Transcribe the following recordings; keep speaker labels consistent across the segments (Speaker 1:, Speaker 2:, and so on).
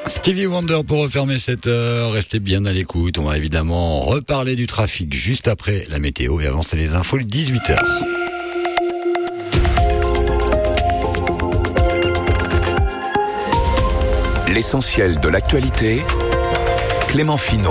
Speaker 1: Stevie Wonder pour refermer cette heure. Restez bien à l'écoute. On va évidemment reparler du trafic juste après la météo et avant c'est les infos de 18h.
Speaker 2: L'essentiel de l'actualité, Clément Finot.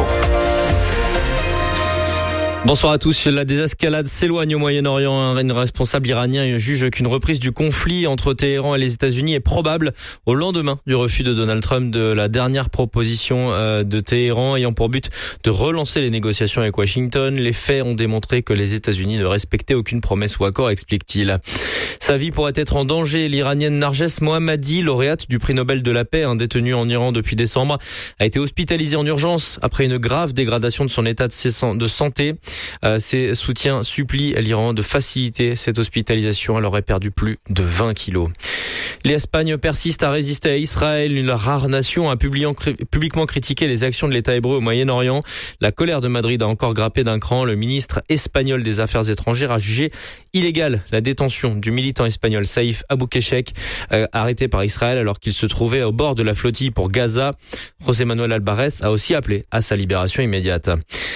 Speaker 3: Bonsoir à tous. La désescalade s'éloigne au Moyen-Orient. Un responsable iranien juge qu'une reprise du conflit entre Téhéran et les États-Unis est probable au lendemain du refus de Donald Trump de la dernière proposition de Téhéran ayant pour but de relancer les négociations avec Washington. Les faits ont démontré que les États-Unis ne respectaient aucune promesse ou accord, explique-t-il. Sa vie pourrait être en danger. L'Iranienne Narges Mohammadi, lauréate du prix Nobel de la paix, détenue en Iran depuis décembre, a été hospitalisée en urgence après une grave dégradation de son état de santé. Ses soutiens supplient l'Iran de faciliter cette hospitalisation. Elle aurait perdu plus de 20 kilos. L'Espagne persiste à résister à Israël. Une rare nation a publiquement critiqué les actions de l'État hébreu au Moyen-Orient. La colère de Madrid a encore grimpé d'un cran. Le ministre espagnol des Affaires étrangères a jugé illégale la détention du militant espagnol Saïf Aboukeshek, arrêté par Israël alors qu'il se trouvait au bord de la flottille pour Gaza. José Manuel Alvarez a aussi appelé à sa libération immédiate.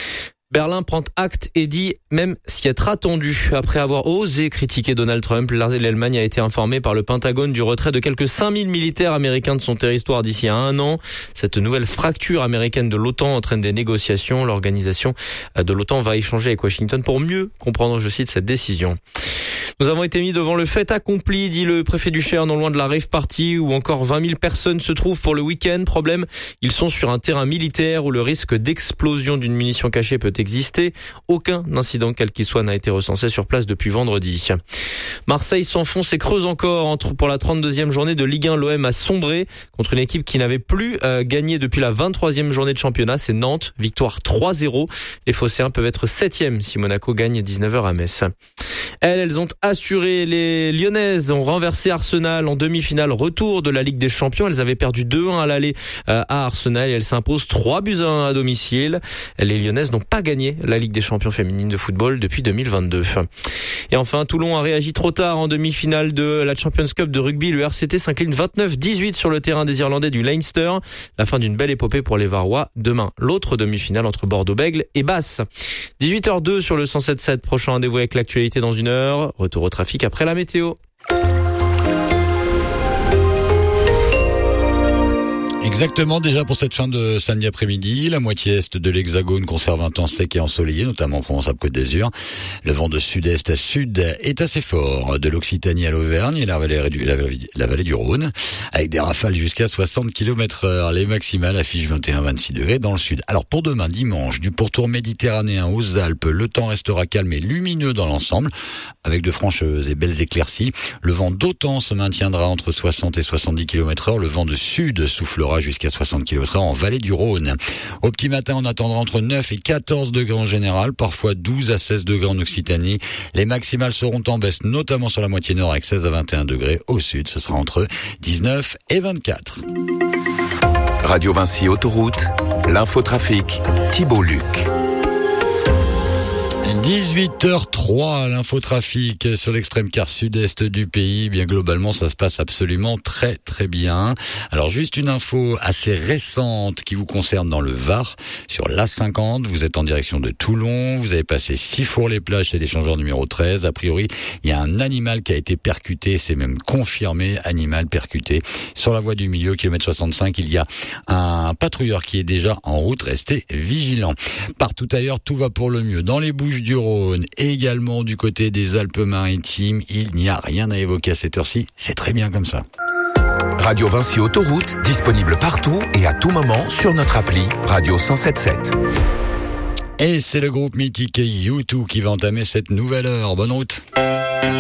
Speaker 3: Berlin prend acte et dit même s'y être attendu. Après avoir osé critiquer Donald Trump, l'Allemagne a été informée par le Pentagone du retrait de quelques 5000 militaires américains de son territoire d'ici à 1 an. Cette nouvelle fracture américaine de l'OTAN entraîne des négociations. L'organisation de l'OTAN va échanger avec Washington pour mieux comprendre, je cite, cette décision. Nous avons été mis devant le fait accompli, dit le préfet du Cher, non loin de la rave party où encore 20 000 personnes se trouvent pour le week-end. Problème, ils sont sur un terrain militaire où le risque d'explosion d'une munition cachée peut exister. Aucun incident, quel qu'il soit, n'a été recensé sur place depuis vendredi. Marseille s'enfonce et creuse encore pour la 32e journée de Ligue 1. L'OM a sombré contre une équipe qui n'avait plus gagné depuis la 23e journée de championnat. C'est Nantes, victoire 3-0. Les Phocéens peuvent être 7e si Monaco gagne 19h à Metz. Elles ont assuré. Les Lyonnaises ont renversé Arsenal en demi-finale retour de la Ligue des Champions. Elles avaient perdu 2-1 à l'aller à Arsenal et elles s'imposent 3-1 à domicile. Les Lyonnaises n'ont pas gagné la Ligue des Champions féminines de football depuis 2022. Et enfin, Toulon a réagi trop tard en demi-finale de la Champions Cup de rugby. Le RCT s'incline 29-18 sur le terrain des Irlandais du Leinster. La fin d'une belle épopée pour les Varois. Demain, l'autre demi-finale entre Bordeaux-Bègles et Basse. 18h02 sur le 107.7. Prochain rendez-vous avec l'actualité dans 1 heure. Retour au trafic après la météo.
Speaker 1: Exactement, déjà pour cette fin de samedi après-midi, la moitié est de l'Hexagone conserve un temps sec et ensoleillé, notamment en Provence-Alpes-Côte d'Azur. Le vent de sud-est à sud est assez fort, de l'Occitanie à l'Auvergne et la vallée du Rhône, avec des rafales jusqu'à 60 km/h. Les maximales affichent 21-26 degrés dans le sud. Alors pour demain dimanche, du pourtour méditerranéen aux Alpes, le temps restera calme et lumineux dans l'ensemble, avec de franches et belles éclaircies. Le vent d'OTAN se maintiendra entre 60 et 70 km/h. Le vent de sud soufflera jusqu'à 60 km/h en vallée du Rhône. Au petit matin, on attendra entre 9 et 14 degrés en général, parfois 12 à 16 degrés en Occitanie. Les maximales seront en baisse, notamment sur la moitié nord avec 16 à 21 degrés. Au sud, ce sera entre 19 et 24.
Speaker 2: Radio Vinci Autoroute, l'infotrafic, Thibault Luc.
Speaker 1: 18h03, l'infotrafic sur l'extrême quart sud-est du pays. Bien globalement, ça se passe absolument très très bien. Alors juste une info assez récente qui vous concerne dans le Var, sur l'A50. Vous êtes en direction de Toulon, vous avez passé Sifour-les-Plages, c'est l'échangeur numéro 13. A priori, il y a un animal qui a été percuté, c'est même confirmé, animal percuté. Sur la voie du milieu, kilomètre 65, il y a un patrouilleur qui est déjà en route. Restez vigilants. Partout ailleurs, tout va pour le mieux. Dans les Bouches-du-Rhône, également du côté des Alpes-Maritimes, il n'y a rien à évoquer à cette heure-ci. C'est très bien comme ça.
Speaker 2: Radio Vinci Autoroute, disponible partout et à tout moment sur notre appli Radio 107.7.
Speaker 1: Et c'est le groupe mythique U2 qui va entamer cette nouvelle heure. Bonne route.